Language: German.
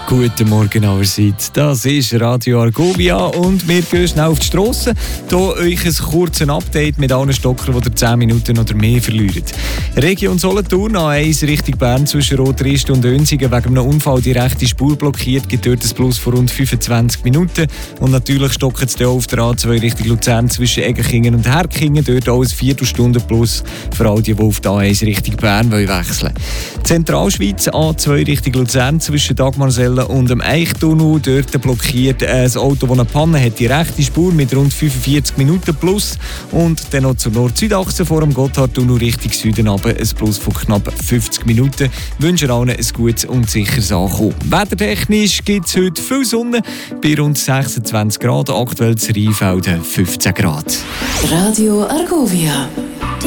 Guten Morgen allerseits. Das ist Radio Argovia und wir gehen schnell auf die Strasse. Hier euch ein kurzes Update mit allen Stockern, die ihr 10 Minuten oder mehr verlieren. Region Solothurn A1 Richtung Bern zwischen Rotrist und Önsigen wegen einem Unfall die rechte Spur blockiert, gibt dort ein Plus von rund 25 Minuten. Und natürlich stockt es auf der A2 Richtung Luzern zwischen Egerkingen und Herkingen, dort auch ein Viertelstunde Plus für all die auf die A1 Richtung Bern wechseln wollen. Zentralschweiz A2 Richtung Luzern zwischen Dagmarsellen und dem Eichtunnel. Dort blockiert ein Auto, das eine Panne hat, die rechte Spur mit rund 45 Minuten plus. Und dann noch zur Nord-Süd-Achse vor dem Gotthardtunnel Richtung Süden runter, ein Plus von knapp 50 Minuten. Ich wünsche allen ein gutes und sicheres Ankommen. Wettertechnisch gibt es heute viel Sonne, bei rund 26 Grad, aktuell in Rheinfelden 15 Grad. Radio Argovia.